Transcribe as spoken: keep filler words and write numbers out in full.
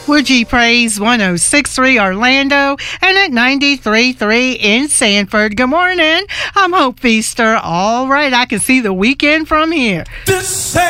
Would Ye Praise one oh six point three Orlando and at ninety-three point three in Sanford. Good morning. I'm Hope Feaster. All right, I can see the weekend from here. This